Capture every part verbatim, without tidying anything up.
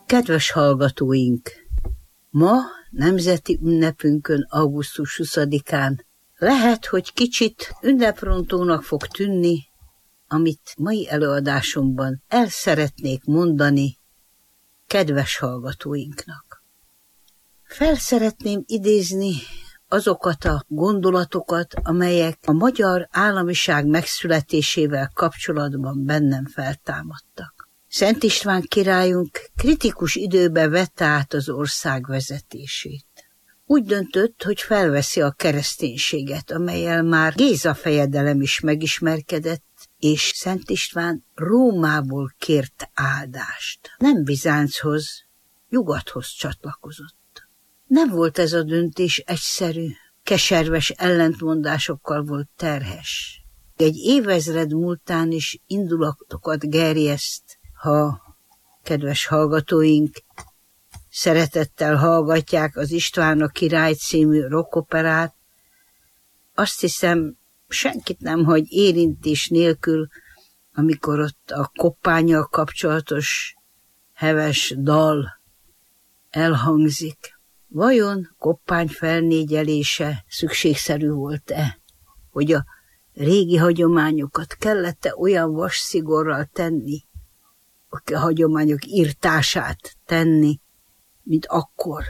Kedves hallgatóink! Ma, nemzeti ünnepünkön, augusztus huszadikán lehet, hogy kicsit ünneprontónak fog tűnni, amit mai előadásomban el szeretnék mondani kedves hallgatóinknak. Fel szeretném idézni azokat a gondolatokat, amelyek a magyar államiság megszületésével kapcsolatban bennem feltámadtak. Szent István királyunk kritikus időben vette át az ország vezetését. Úgy döntött, hogy felveszi a kereszténységet, amellyel már Géza fejedelem is megismerkedett, és Szent István Rómából kért áldást. Nem Bizánchoz, nyugathoz csatlakozott. Nem volt ez a döntés egyszerű, keserves ellentmondásokkal volt terhes. Egy évezred múltán is indulatokat gerjeszt, ha kedves hallgatóink szeretettel hallgatják az István a király című rockoperát, azt hiszem, senkit nem hagy érintés nélkül, amikor ott a koppánnyal kapcsolatos heves dal elhangzik. Vajon koppány felnégyelése szükségszerű volt-e, hogy a régi hagyományokat kellett-e olyan vas szigorral tenni, a hagyományok írtását tenni, mint akkor?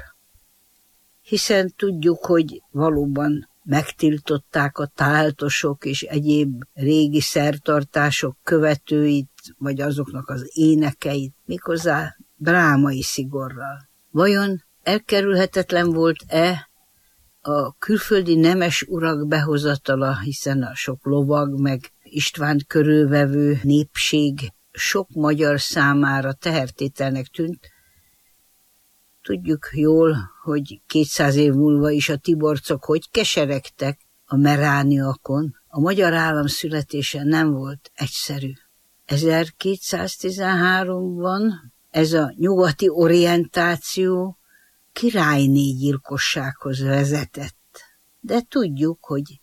Hiszen tudjuk, hogy valóban megtiltották a táltosok és egyéb régi szertartások követőit, vagy azoknak az énekeit, méghozzá drámai szigorral. Vajon elkerülhetetlen volt-e a külföldi nemes urak behozatala, hiszen a sok lovag, meg Istvánt körülvevő népség sok magyar számára tehertételnek tűnt. Tudjuk jól, hogy kétszáz év múlva is a tiborcok hogy keseregtek a merániakon. A magyar állam születése nem volt egyszerű. ezerkétszáztizenháromban ez a nyugati orientáció királyné gyilkossághoz vezetett. De tudjuk, hogy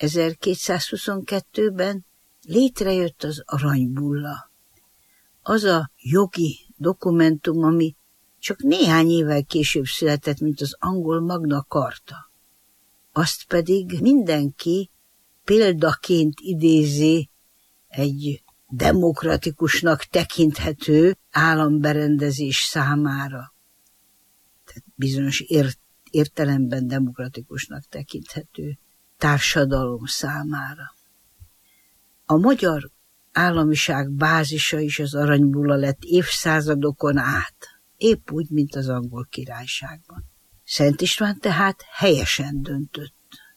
ezerkétszázhuszonkettőben létrejött az aranybulla. Az a jogi dokumentum, ami csak néhány évvel később született, mint az angol Magna Carta. Azt pedig mindenki példaként idézi egy demokratikusnak tekinthető államberendezés számára. Tehát bizonyos ért, értelemben demokratikusnak tekinthető társadalom számára. A magyar államiság bázisa is az aranybulla lett évszázadokon át, épp úgy, mint az angol királyságban. Szent István tehát helyesen döntött.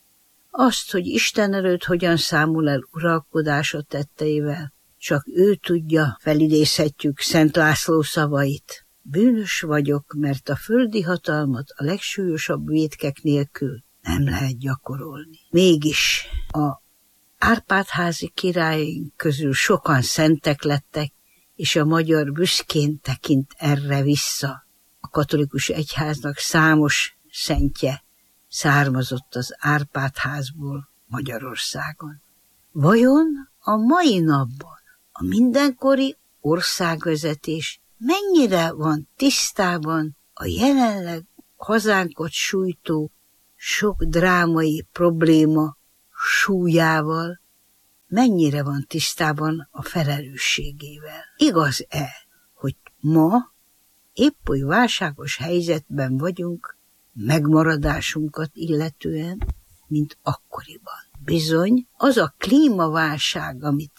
Azt, hogy Isten előtt hogyan számol el uralkodása tetteivel, csak ő tudja, felidézhetjük Szent László szavait. Bűnös vagyok, mert a földi hatalmat a legsúlyosabb vétkek nélkül nem lehet gyakorolni. Mégis a Árpád-házi királyaink közül sokan szentek lettek, és a magyar büszkén tekint erre vissza. A katolikus egyháznak számos szentje származott az Árpád-házból Magyarországon. Vajon a mai napban a mindenkori országvezetés mennyire van tisztában a jelenleg hazánkat sújtó sok drámai probléma súlyával, mennyire van tisztában a felelősségével? Igaz-e, hogy ma épp oly válságos helyzetben vagyunk megmaradásunkat illetően, mint akkoriban? Bizony, az a klímaválság, amit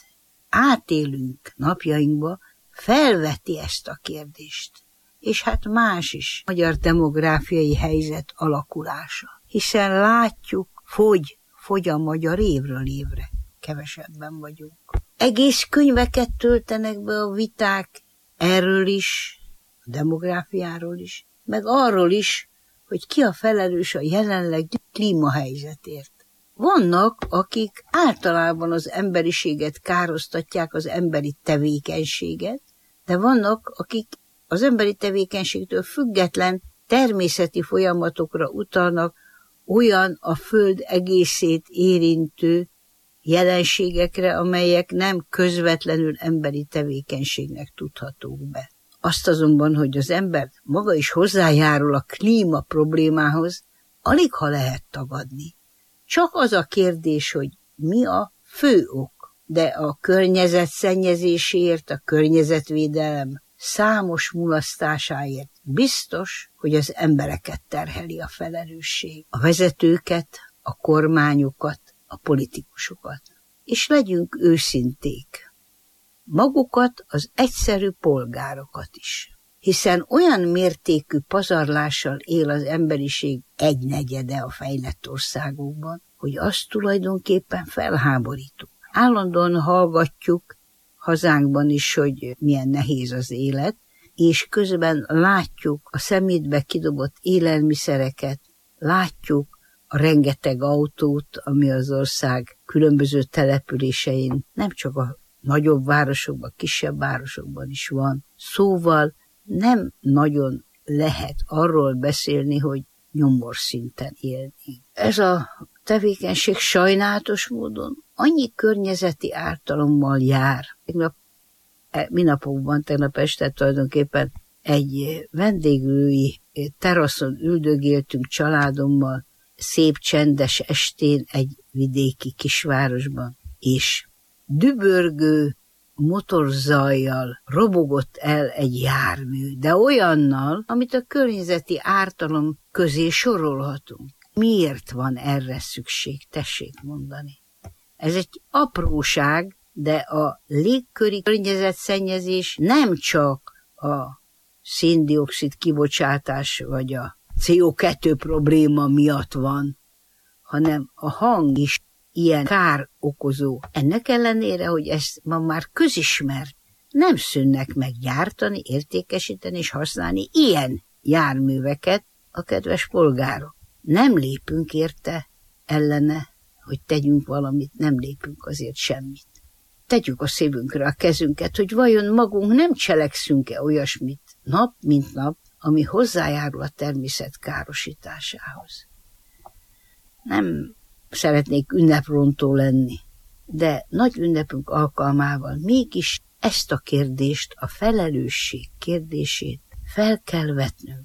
átélünk napjainkba, felveti ezt a kérdést. És hát más is, magyar demográfiai helyzet alakulása. Hiszen látjuk, fogy, fogy a magyar évről évre. Kevesebben vagyunk. Egész könyveket töltenek be a viták erről is, a demográfiáról is, meg arról is, hogy ki a felelős a jelenleg klímahelyzetért. Vannak, akik általában az emberiséget károsztatják, az emberi tevékenységet, de vannak, akik az emberi tevékenységtől független természeti folyamatokra utalnak, olyan a föld egészét érintő jelenségekre, amelyek nem közvetlenül emberi tevékenységnek tudhatók be. Azt azonban, hogy az ember maga is hozzájárul a klíma problémához, alig ha lehet tagadni. Csak az a kérdés, hogy mi a fő ok, de a környezet szennyezéséért, a környezetvédelem számos mulasztásáért biztos, hogy az embereket terheli a felelősség, a vezetőket, a kormányokat, a politikusokat. És legyünk őszinték, magukat, az egyszerű polgárokat is. Hiszen olyan mértékű pazarlással él az emberiség egynegyede a fejlett országokban, hogy az tulajdonképpen felháborító. Állandóan hallgatjuk hazánkban is, hogy milyen nehéz az élet, és közben látjuk a szemétbe kidobott élelmiszereket, látjuk a rengeteg autót, ami az ország különböző településein, nem csak a nagyobb városokban, kisebb városokban is van. Szóval nem nagyon lehet arról beszélni, hogy nyomorszinten élni. Ez a tevékenység sajnálatos módon annyi környezeti ártalommal jár. Tegnap, minapokban, tegnap este tulajdonképpen egy vendéglői teraszon üldögéltünk családommal, szép csendes estén egy vidéki kisvárosban, és dübörgő motorzajjal robogott el egy jármű, de olyannal, amit a környezeti ártalom közé sorolhatunk. Miért van erre szükség? Tessék mondani. Ez egy apróság, de a légköri környezetszennyezés nem csak a széndioxid kibocsátás vagy a cé o kettő probléma miatt van, hanem a hang is ilyen kár okozó. Ennek ellenére, hogy ezt ma már közismert, nem szűnnek meg gyártani, értékesíteni és használni ilyen járműveket a kedves polgárok. Nem lépünk érte ellene, hogy tegyünk valamit, nem lépünk azért semmit. Tegyük a szívünkre a kezünket, hogy vajon magunk nem cselekszünk-e olyasmit nap, mint nap, ami hozzájárul a természet károsításához. Nem szeretnék ünneprontó lenni, de nagy ünnepünk alkalmával mégis ezt a kérdést, a felelősség kérdését fel kell vetnünk.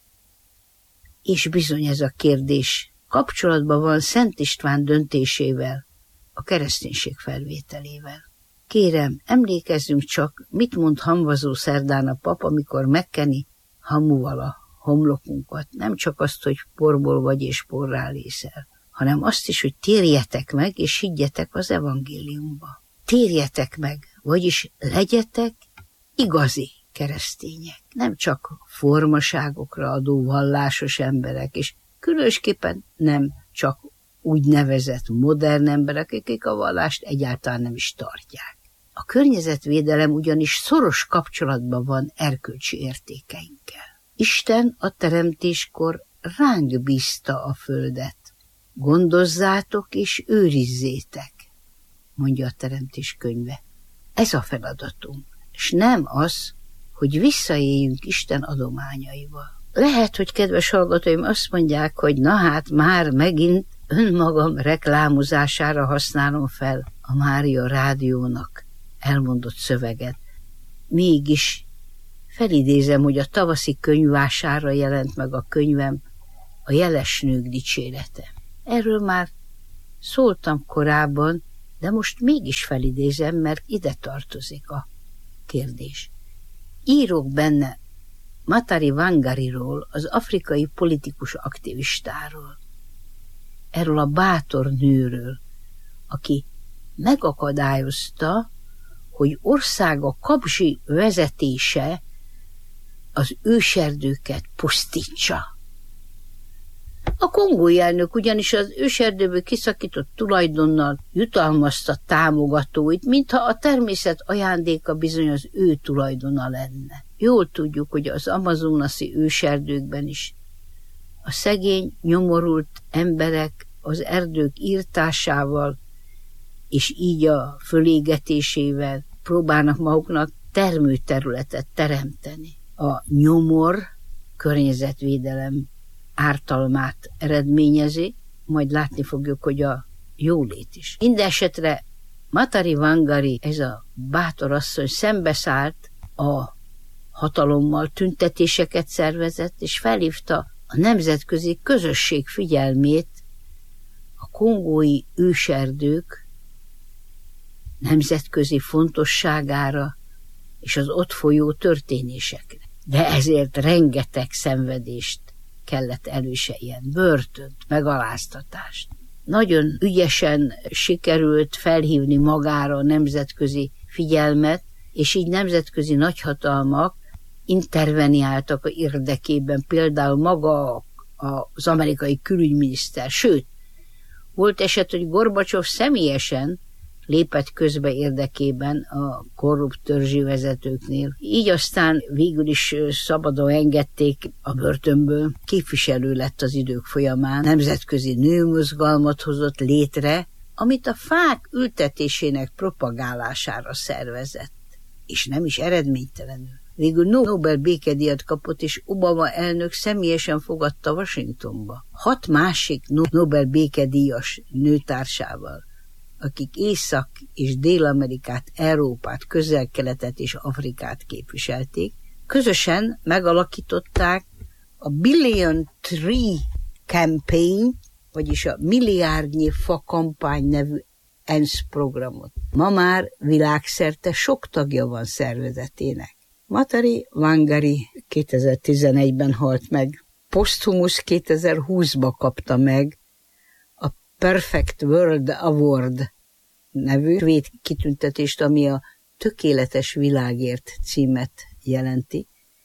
És bizony ez a kérdés kapcsolatban van Szent István döntésével, a kereszténység felvételével. Kérem, emlékezzünk csak, mit mond hamvazó szerdán a pap, amikor megkeni hamuval a homlokunkat. Nem csak azt, hogy porból vagy és porrá lészel, hanem azt is, hogy térjetek meg, és higgyetek az evangéliumba. Térjetek meg, vagyis legyetek igazi keresztények. Nem csak formaságokra adó vallásos emberek, és különösképpen nem csak úgynevezett modern emberek, akik a vallást egyáltalán nem is tartják. A környezetvédelem ugyanis szoros kapcsolatban van erkölcsi értékeinkkel. Isten a teremtéskor ránk bízta a földet. Gondozzátok és őrizzétek, mondja a Teremtés könyve. Ez a feladatunk, és nem az, hogy visszaéljünk Isten adományaival. Lehet, hogy kedves hallgatóim azt mondják, hogy na hát már megint önmagam reklámozására használom fel a Mária Rádiónak elmondott szöveget. Mégis felidézem, hogy a tavaszi könyvvásárra jelent meg a könyvem, a Jeles nők dicsérete. Erről már szóltam korábban, de most mégis felidézem, mert ide tartozik a kérdés. Írok benne Matari Wangariról, az afrikai politikus aktivistáról. Erről a bátor nőről, aki megakadályozta, hogy országa kapzsi vezetése az őserdőket pusztítsa. A kongói elnök ugyanis az őserdőből kiszakított tulajdonnal jutalmazta támogatóit, mintha a természet ajándéka bizony az ő tulajdona lenne. Jól tudjuk, hogy az amazonasi őserdőkben is a szegény, nyomorult emberek az erdők írtásával és így a fölégetésével próbálnak maguknak termőterületet teremteni. A nyomor környezetvédelem ártalmát eredményezi, majd látni fogjuk, hogy a jólét is. Mindenesetre Matari Wangari, ez a bátor asszony szembeszállt a hatalommal tüntetéseket szervezett, és felhívta a nemzetközi közösség figyelmét a kongói őserdők nemzetközi fontosságára és az ott folyó történésekre. De ezért rengeteg szenvedést kellett elviseljen, börtönt, megaláztatást. Nagyon ügyesen sikerült felhívni magára a nemzetközi figyelmet, és így nemzetközi nagyhatalmak interveniáltak a érdekében, például maga az amerikai külügyminiszter, sőt, volt eset, hogy Gorbacsov személyesen lépett közbe érdekében a korrupt törzsi vezetőknél. Így aztán végül is szabadon engedték a börtönből. Képviselő lett az idők folyamán, nemzetközi nőmozgalmat hozott létre, amit a fák ültetésének propagálására szervezett, és nem is eredménytelenül. Végül Nobel békedíjat kapott, és Obama elnök személyesen fogadta Washingtonba. Hat másik Nobel békedíjas nőtársával, akik Észak- és Dél-Amerikát, Európát, Közel-Keletet és Afrikát képviselték, közösen megalakították a Billion Tree Campaign, vagyis a Milliárdnyi Fa kampány nevű ENSZ programot. Ma már világszerte sok tagja van szervezetének. Matari Wangari kétezer-tizenegyben halt meg. Posthumusz kétezer-húszban kapta meg a Perfect World Award nevű svéd kitüntetést, ami a Tökéletes világért címet jelenti.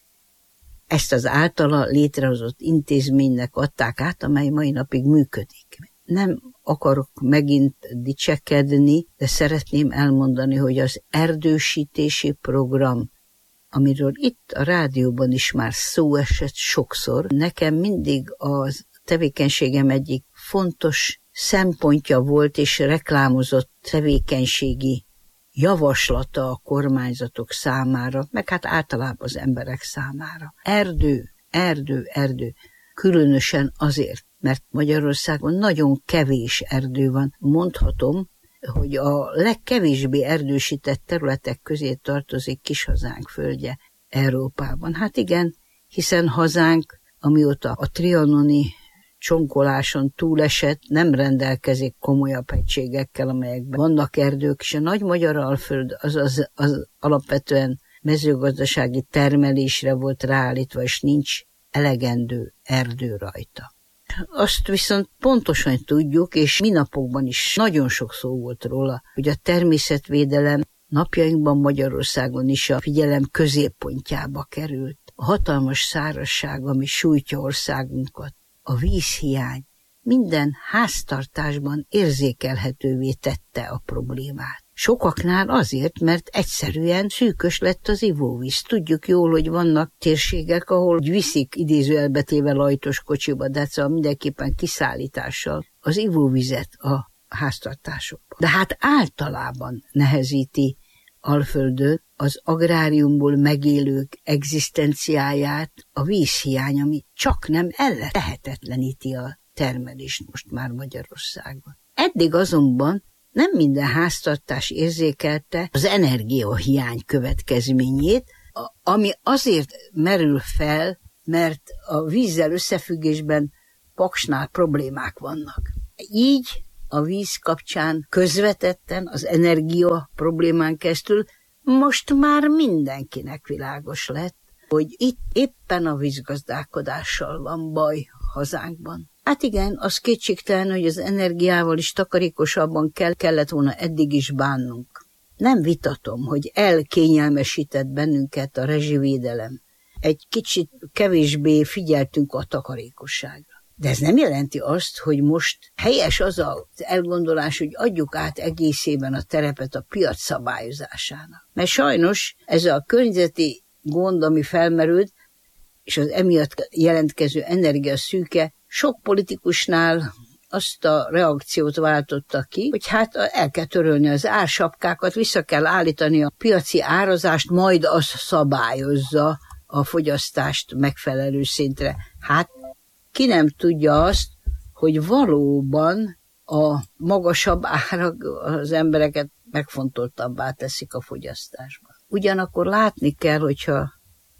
Ezt az általa létrehozott intézménynek adták át, amely mai napig működik. Nem akarok megint dicsekedni, de szeretném elmondani, hogy az erdősítési program, amiről itt a rádióban is már szó esett sokszor, nekem mindig a tevékenységem egyik fontos szempontja volt és reklámozott tevékenységi javaslata a kormányzatok számára, meg hát általában az emberek számára. Erdő, erdő, erdő. Különösen azért, mert Magyarországon nagyon kevés erdő van. Mondhatom, hogy a legkevésbé erdősített területek közé tartozik Kishazánk földje Európában. Hát igen, hiszen hazánk, amióta a trianoni csonkoláson túlesett, nem rendelkezik komolyabb hegységekkel, amelyekben vannak erdők, és a nagy magyar alföld az, az, az alapvetően mezőgazdasági termelésre volt ráállítva, és nincs elegendő erdő rajta. Azt viszont pontosan tudjuk, és minapokban is nagyon sok szó volt róla, hogy a természetvédelem napjainkban Magyarországon is a figyelem középpontjába került. A hatalmas szárazság, ami sújtja országunkat, a vízhiány minden háztartásban érzékelhetővé tette a problémát. Sokaknál azért, mert egyszerűen szűkös lett az ivóvíz. Tudjuk jól, hogy vannak térségek, ahol viszik idézőjelbetéve lajtos kocsiba, de szóval mindenképpen kiszállítással az ivóvizet a háztartásokba. De hát általában nehezíti Alföldön az agráriumból megélők egzisztenciáját a vízhiány, ami csak nem ellehetetleníti a termelést most már Magyarországon. Eddig azonban nem minden háztartás érzékelte az energiahiány következményét, ami azért merül fel, mert a vízzel összefüggésben Paksnál problémák vannak. Így a víz kapcsán közvetetten az energia problémán keresztül most már mindenkinek világos lett, hogy itt éppen a vízgazdálkodással van baj hazánkban. Hát igen, az kétségtelen, hogy az energiával is takarékosabban kell, kellett volna eddig is bánnunk. Nem vitatom, hogy elkényelmesített bennünket a rezsivédelem. Egy kicsit kevésbé figyeltünk a takarékosságra. De ez nem jelenti azt, hogy most helyes az az elgondolás, hogy adjuk át egészében a terepet a piac szabályozásának. Mert sajnos ez a környezeti gond, ami felmerült, és az emiatt jelentkező energiaszűke sok politikusnál azt a reakciót váltotta ki, hogy hát el kell törölni az ársapkákat, vissza kell állítani a piaci árazást, majd az szabályozza a fogyasztást megfelelő szintre. Hát ki nem tudja azt, hogy valóban a magasabb árak az embereket megfontoltabbá teszik a fogyasztásban. Ugyanakkor látni kell, hogyha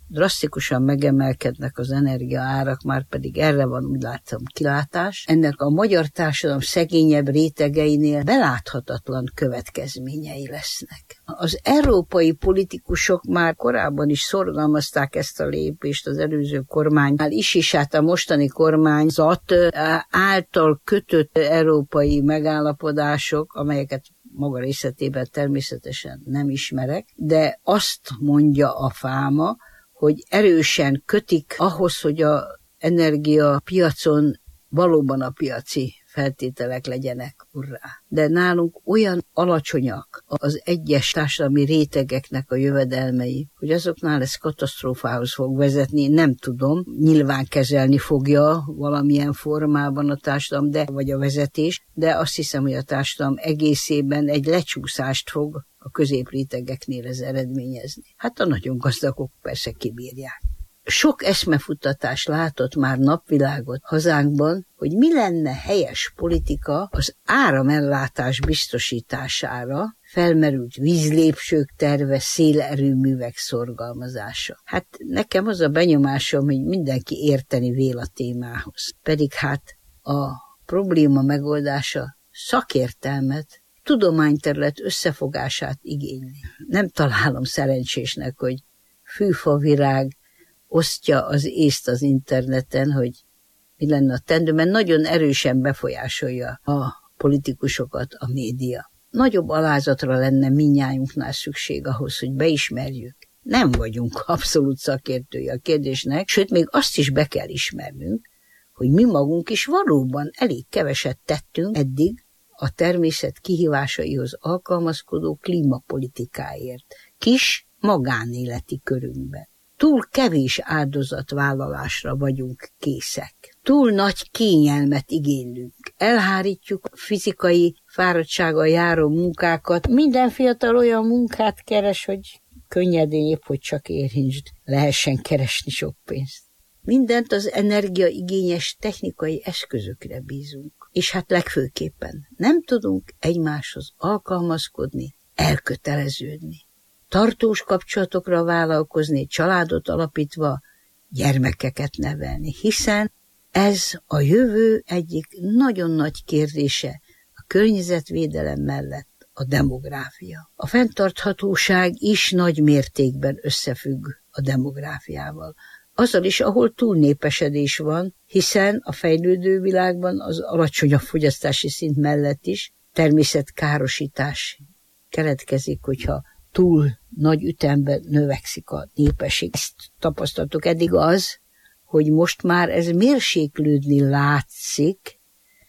drasztikusan megemelkednek az energiaárak, már pedig erre van, úgy látom, kilátás. Ennek a magyar társadalom szegényebb rétegeinél beláthatatlan következményei lesznek. Az európai politikusok már korábban is szorgalmazták ezt a lépést az előző kormánynál is, és hát a mostani kormányzat által kötött európai megállapodások, amelyeket maga részletében természetesen nem ismerek, de azt mondja a fáma, hogy erősen kötik ahhoz, hogy az energiapiacon valóban a piaci feltételek legyenek, urrá. De nálunk olyan alacsonyak az egyes társadalmi rétegeknek a jövedelmei, hogy azoknál ez katasztrófához fog vezetni, nem tudom, nyilván kezelni fogja valamilyen formában a társadalom, de, vagy a vezetés, de azt hiszem, hogy a társadalom egészében egy lecsúszást fog a középrétegeknél ez eredményezni. Hát a nagyon gazdagok persze kibírják. Sok eszmefuttatás látott már napvilágot hazánkban, hogy mi lenne helyes politika az áramellátás biztosítására, felmerült vízlépsők terve, szélerőművek szorgalmazása. Hát nekem az a benyomásom, hogy mindenki érteni vél a témához. Pedig hát a probléma megoldása szakértelmet, tudományterület összefogását igényli. Nem találom szerencsésnek, hogy fűfavirág osztja az észt az interneten, hogy mi lenne a teendő, mert nagyon erősen befolyásolja a politikusokat a média. Nagyobb alázatra lenne mindnyájunknál szükség ahhoz, hogy beismerjük. Nem vagyunk abszolút szakértői a kérdésnek, sőt, még azt is be kell ismernünk, hogy mi magunk is valóban elég keveset tettünk eddig a természet kihívásaihoz alkalmazkodó klímapolitikáért, kis magánéleti körünkben. Túl kevés áldozatvállalásra vagyunk készek. Túl nagy kényelmet igénylünk. Elhárítjuk a fizikai fáradtsággal járó munkákat. Minden fiatal olyan munkát keres, hogy könnyedén épp, hogy csak érintsd, lehessen keresni sok pénzt. Mindent az energiaigényes technikai eszközökre bízunk. És hát legfőképpen nem tudunk egymáshoz alkalmazkodni, elköteleződni. Tartós kapcsolatokra vállalkozni, családot alapítva, gyermekeket nevelni, hiszen ez a jövő egyik nagyon nagy kérdése a környezetvédelem mellett a demográfia. A fenntarthatóság is nagy mértékben összefügg a demográfiával. Azzal is, ahol túlnépesedés van, hiszen a fejlődő világban az alacsonyabb fogyasztási szint mellett is természetkárosítás keletkezik, hogyha túl nagy ütemben növekszik a népesség. Ezt tapasztaltuk eddig az, hogy most már ez mérséklődni látszik,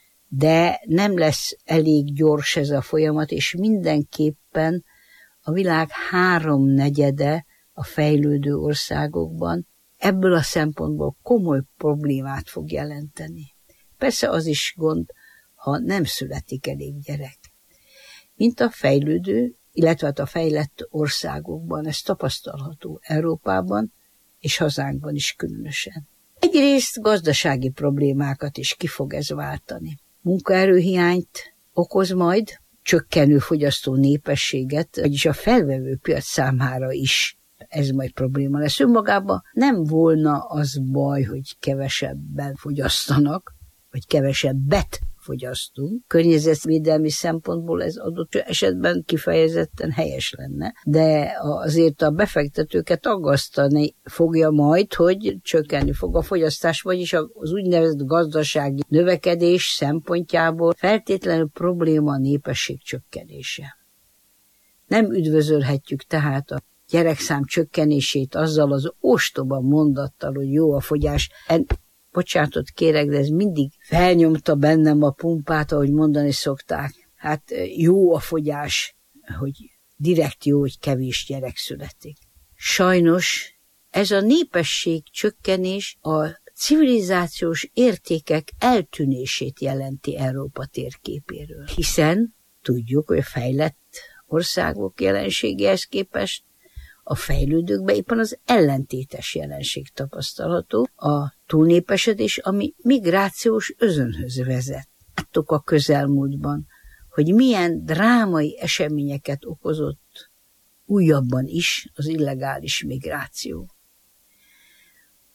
de nem lesz elég gyors ez a folyamat, és mindenképpen a világ háromnegyede a fejlődő országokban ebből a szempontból komoly problémát fog jelenteni. Persze az is gond, ha nem születik elég gyerek. Mint a fejlődő, illetve a fejlett országokban, ez tapasztalható Európában és hazánkban is különösen. Egyrészt gazdasági problémákat is ki fog ez váltani. Munkaerőhiányt okoz majd, csökkenő fogyasztó népességet, vagyis a felvevő piac számára is ez majd probléma lesz. Önmagában nem volna az baj, hogy kevesebben fogyasztanak, vagy kevesebbet fogyasztunk. Környezetvédelmi szempontból ez adott esetben kifejezetten helyes lenne, de azért a befektetőket aggasztani fogja majd, hogy csökkenni fog a fogyasztás, vagyis az úgynevezett gazdasági növekedés szempontjából feltétlenül probléma a népesség csökkenése. Nem üdvözölhetjük tehát a gyerekszám csökkenését azzal az ostoba mondattal, hogy jó a fogyás. Bocsánatot kérek, de ez mindig felnyomta bennem a pumpát, ahogy mondani szokták. Hát jó a fogyás, hogy direkt jó, hogy kevés gyerek születik. Sajnos ez a népesség csökkenés a civilizációs értékek eltűnését jelenti Európa térképéről. Hiszen tudjuk, hogy a fejlett országok jelenségéhez képest a fejlődőkben éppen az ellentétes jelenség tapasztalható, a túlnépesedés, ami migrációs özönhöz vezet. Láttuk a közelmúltban, hogy milyen drámai eseményeket okozott újabban is az illegális migráció.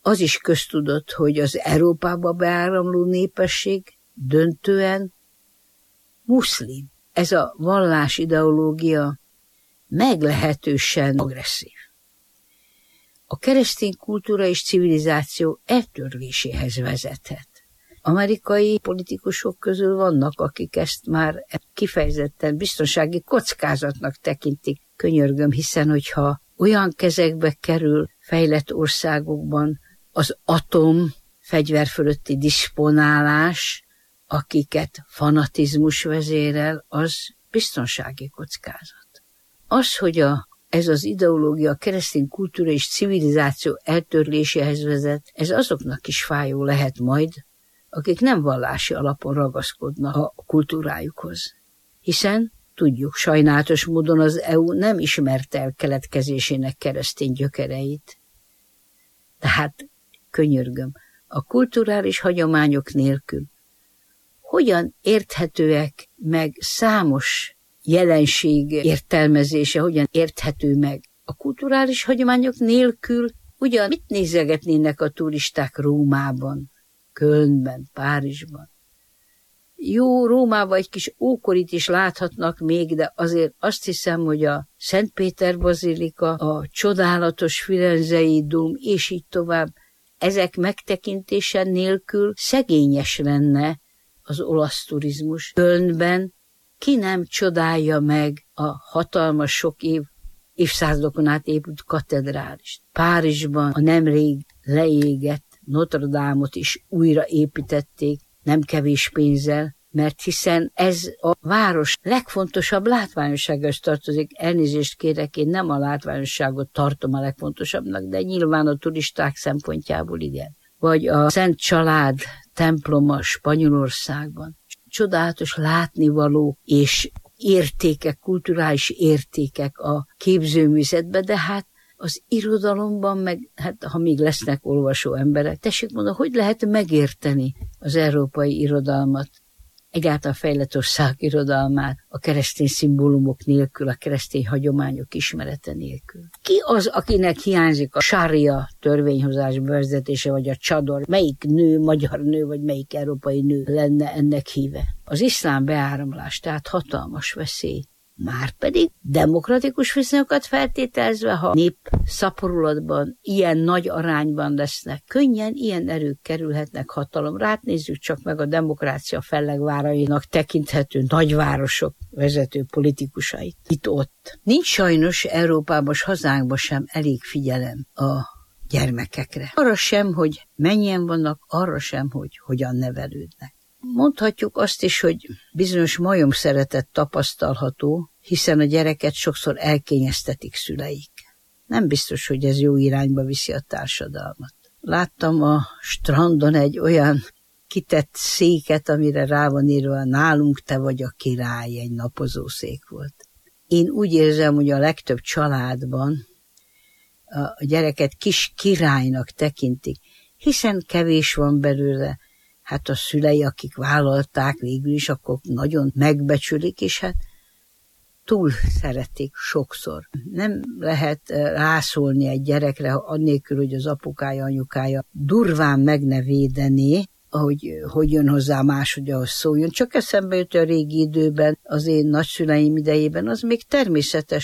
Az is köztudott, hogy az Európába beáramló népesség döntően muszlim. Ez a vallásideológia meglehetősen agresszív. A keresztény kultúra és civilizáció eltörléséhez vezethet. Amerikai politikusok közül vannak, akik ezt már kifejezetten biztonsági kockázatnak tekintik. Könyörgöm, hiszen hogyha olyan kezekbe kerül fejlett országokban az atom fegyver fölötti disponálás, akiket fanatizmus vezérel, az biztonsági kockázat. Az, hogy a, ez az ideológia a keresztény kultúra és civilizáció eltörléséhez vezet, ez azoknak is fájó lehet majd, akik nem vallási alapon ragaszkodnak a kultúrájukhoz. Hiszen, tudjuk, sajnálatos módon az é u nem ismerte el keletkezésének keresztény gyökereit. Tehát, könyörgöm, a kulturális hagyományok nélkül hogyan érthetőek meg számos jelenség értelmezése, hogyan érthető meg a kulturális hagyományok nélkül, ugyan mit nézegetnének a turisták Rómában, Kölnben, Párizsban. Jó, Rómában egy kis ókorit is láthatnak még, de azért azt hiszem, hogy a Szent Péter bazilika, a csodálatos firenzei dóm, és így tovább, ezek megtekintése nélkül szegényes lenne az olasz turizmus. Kölnben ki nem csodálja meg a hatalmas sok év, évszázadokon át épült katedrálist. Párizsban a nemrég leégett Notre Dame-ot is újra építették, nem kevés pénzzel, mert hiszen ez a város legfontosabb látványosságához tartozik. Elnézést kérek, én nem a látványosságot tartom a legfontosabbnak, de nyilván a turisták szempontjából igen. Vagy a Szent Család temploma Spanyolországban. Csodálatos látnivaló és értékek, kulturális értékek a képzőművészetben, de hát az irodalomban, meg, hát ha még lesznek olvasó emberek, tessék mondani, hogy lehet megérteni az európai irodalmat, egyáltalán fejlett ország irodalmát, a keresztény szimbólumok nélkül, a keresztény hagyományok ismerete nélkül. Ki az, akinek hiányzik a sária törvényhozás bevezetése, vagy a csador? Melyik nő, magyar nő, vagy melyik európai nő lenne ennek híve? Az iszlám beáramlás, tehát hatalmas veszély. Márpedig demokratikus viszonyokat feltételezve, ha nép szaporulatban ilyen nagy arányban lesznek, könnyen ilyen erők kerülhetnek hatalomra. Hát nézzük csak meg a demokrácia fellegvárainak tekinthető nagyvárosok vezető politikusait. Itt-ott. Nincs sajnos Európában, s hazánkban sem elég figyelem a gyermekekre. Arra sem, hogy mennyien vannak, arra sem, hogy hogyan nevelődnek. Mondhatjuk azt is, hogy bizonyos majom szeretet tapasztalható, hiszen a gyereket sokszor elkényeztetik szüleik. Nem biztos, hogy ez jó irányba viszi a társadalmat. Láttam a strandon egy olyan kitett széket, amire rá van írva, nálunk te vagy a király, egy napozószék volt. Én úgy érzem, hogy a legtöbb családban a gyereket kis királynak tekintik, hiszen kevés van belőle. Hát a szülei, akik vállalták végül is, akkor nagyon megbecsülik, és hát túl szeretik sokszor. Nem lehet rászólni egy gyerekre, annélkül, hogy az apukája, anyukája durván meg ne védené, hogy hogy jön hozzá máshogy ahhoz szóljon. Csak eszembe jut a régi időben, az én nagyszüleim idejében, az még természetes